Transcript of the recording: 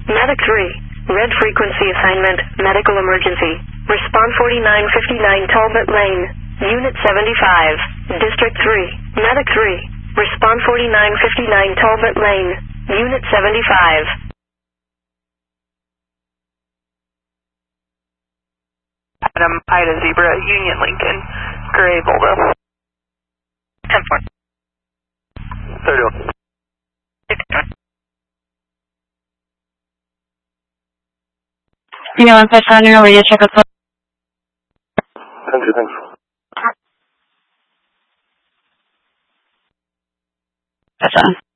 Medic 3. Red frequency assignment, medical emergency. Respond 4959 Talbot Lane, Unit 75, District 3. Medic 3. Respond 4959 Talbot Lane, Unit 75. Adam, Ida Zebra, Union Lincoln, Gray Volvo. 10-4. 31. 51. You know, if on your radio, check out. Thank you, thanks. That's on.